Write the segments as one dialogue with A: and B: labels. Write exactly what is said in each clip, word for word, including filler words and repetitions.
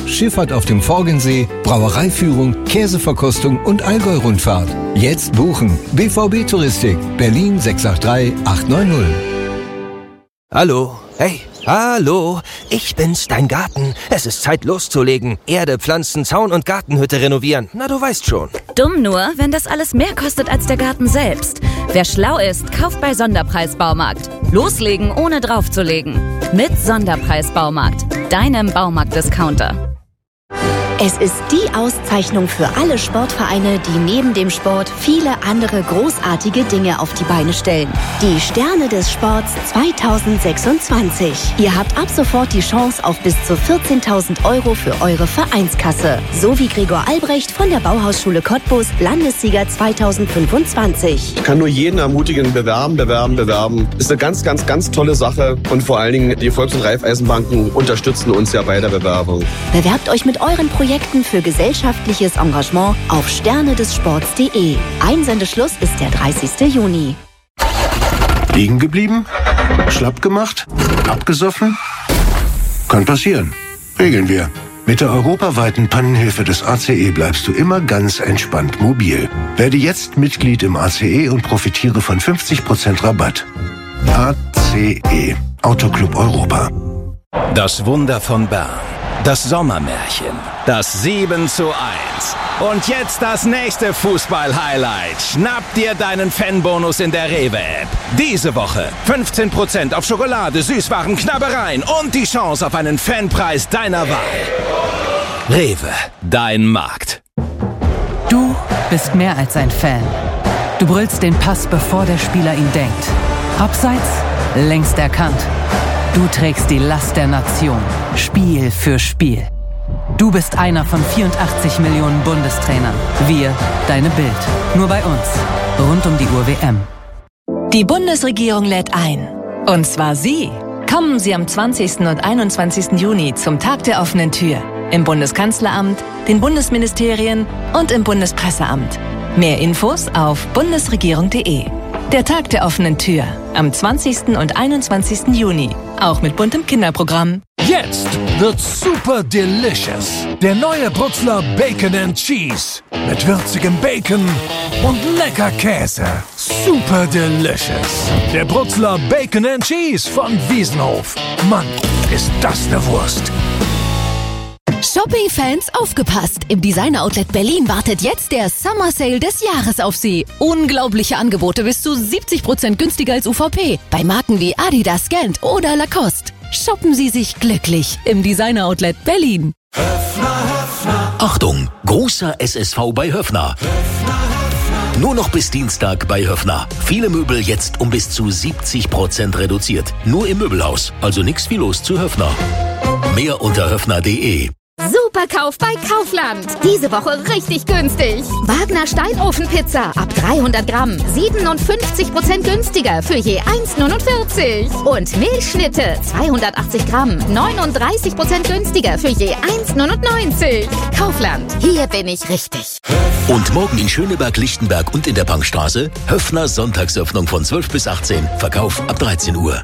A: Schifffahrt auf dem Forgensee, Brauereiführung, Käseverkostung und Allgäu-Rundfahrt. Jetzt buchen. B V B Touristik, Berlin sechs acht drei acht neun null.
B: Hallo, hey, hallo, ich bin's, dein Garten. Es ist Zeit loszulegen. Erde, Pflanzen, Zaun und Gartenhütte renovieren. Na, du weißt schon.
C: Dumm nur, wenn das alles mehr kostet als der Garten selbst. Wer schlau ist, kauft bei Sonderpreis Baumarkt. Loslegen, ohne draufzulegen. Mit Sonderpreis Baumarkt, deinem Baumarkt-Discounter.
D: Es ist die Auszeichnung für alle Sportvereine, die neben dem Sport viele andere großartige Dinge auf die Beine stellen. Die Sterne des Sports zwanzig sechsundzwanzig. Ihr habt ab sofort die Chance auf bis zu vierzehntausend Euro für eure Vereinskasse. So wie Gregor Albrecht von der Bauhausschule Cottbus, Landessieger zwanzig fünfundzwanzig.
E: Ich kann nur jeden ermutigen, bewerben, bewerben, bewerben. Ist eine ganz, ganz, ganz tolle Sache. Und vor allen Dingen, die Volks- und Raiffeisenbanken unterstützen uns ja bei der Bewerbung.
D: Bewerbt euch mit euren Projekten für gesellschaftliches Engagement auf sterne des sports punkt de. Einsendeschluss ist der dreißigster Juni.
F: Liegen geblieben? Schlapp gemacht? Abgesoffen? Kann passieren. Regeln wir. Mit der europaweiten Pannenhilfe des A C E bleibst du immer ganz entspannt mobil. Werde jetzt Mitglied im A C E und profitiere von fünfzig Prozent Rabatt. A C E. Autoclub Europa.
G: Das Wunder von Bern. Das Sommermärchen. Das sieben zu eins. Und jetzt das nächste Fußball-Highlight. Schnapp dir deinen Fanbonus in der Rewe-App. Diese Woche fünfzehn Prozent auf Schokolade, Süßwaren, Knabbereien und die Chance auf einen Fanpreis deiner Wahl. Rewe, dein Markt.
H: Du bist mehr als ein Fan. Du brüllst den Pass, bevor der Spieler ihn denkt. Abseits, längst erkannt. Du trägst die Last der Nation, Spiel für Spiel. Du bist einer von vierundachtzig Millionen Bundestrainern. Wir, deine Bild. Nur bei uns. Rund um die Uhr W M.
I: Die Bundesregierung lädt ein. Und zwar Sie. Kommen Sie am zwanzigsten und einundzwanzigsten Juni zum Tag der offenen Tür. Im Bundeskanzleramt, den Bundesministerien und im Bundespresseamt. Mehr Infos auf bundesregierung punkt de. Der Tag der offenen Tür. Am zwanzigsten und einundzwanzigsten Juni. Auch mit buntem Kinderprogramm.
J: Jetzt wird's super delicious. Der neue Brutzler Bacon and Cheese. Mit würzigem Bacon und lecker Käse. Super delicious. Der Brutzler Bacon and Cheese von Wiesenhof. Mann, ist das eine Wurst.
K: Shopping-Fans, aufgepasst! Im Designer-Outlet Berlin wartet jetzt der Summer Sale des Jahres auf Sie. Unglaubliche Angebote bis zu siebzig Prozent günstiger als U V P. Bei Marken wie Adidas, Gant oder Lacoste. Shoppen Sie sich glücklich im Designer-Outlet Berlin.
L: Höffner, Höffner. Achtung, großer S S V bei Höffner. Höffner, Höffner. Nur noch bis Dienstag bei Höffner. Viele Möbel jetzt um bis zu siebzig Prozent reduziert. Nur im Möbelhaus, also nix wie los zu Höffner. Mehr unter höffner punkt de.
M: Superkauf bei Kaufland. Diese Woche richtig günstig. Wagner Steinofenpizza ab dreihundert Gramm. siebenundfünfzig Prozent günstiger für je eins neunundvierzig. Und Milchschnitte zweihundertachtzig Gramm. neununddreißig Prozent günstiger für je eins neunundneunzig. Kaufland. Hier bin ich richtig.
L: Und morgen in Schöneberg, Lichtenberg und in der Punkstraße Höffner Sonntagsöffnung von zwölf bis achtzehn. Verkauf ab dreizehn Uhr.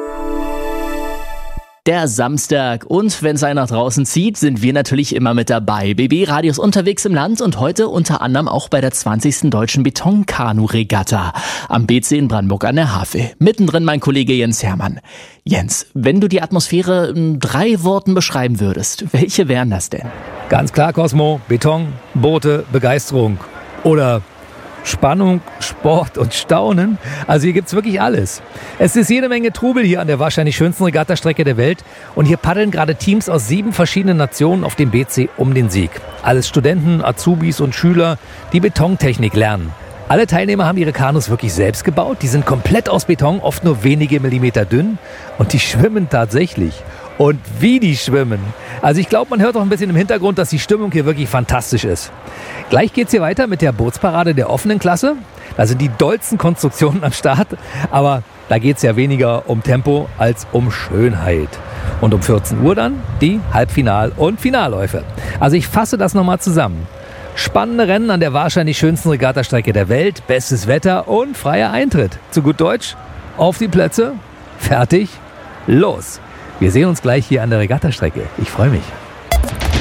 N: Der Samstag und wenn es einen nach draußen zieht, sind wir natürlich immer mit dabei. B B-Radios unterwegs im Land und heute unter anderem auch bei der zwanzigsten Deutschen Betonkanu-Regatta am B C in Brandenburg an der Havel. Mittendrin mein Kollege Jens Hermann. Jens, wenn du die Atmosphäre in drei Worten beschreiben würdest, welche wären das denn?
O: Ganz klar, Cosmo, Beton, Boote, Begeisterung oder Spannung, Sport und Staunen. Also hier gibt's wirklich alles. Es ist jede Menge Trubel hier an der wahrscheinlich schönsten Regattastrecke der Welt. Und hier paddeln gerade Teams aus sieben verschiedenen Nationen auf dem B C um den Sieg. Alles Studenten, Azubis und Schüler, die Betontechnik lernen. Alle Teilnehmer haben ihre Kanus wirklich selbst gebaut. Die sind komplett aus Beton, oft nur wenige Millimeter dünn. Und die schwimmen tatsächlich. Und wie die schwimmen. Also ich glaube, man hört auch ein bisschen im Hintergrund, dass die Stimmung hier wirklich fantastisch ist. Gleich geht's hier weiter mit der Bootsparade der offenen Klasse. Da sind die dollsten Konstruktionen am Start. Aber da geht's ja weniger um Tempo als um Schönheit. Und um vierzehn Uhr dann die Halbfinal- und Finalläufe. Also ich fasse das nochmal zusammen. Spannende Rennen an der wahrscheinlich schönsten Regattastrecke der Welt. Bestes Wetter und freier Eintritt. Zu gut Deutsch, auf die Plätze, fertig, los. Wir sehen uns gleich hier an der Regattastrecke. Ich freue mich.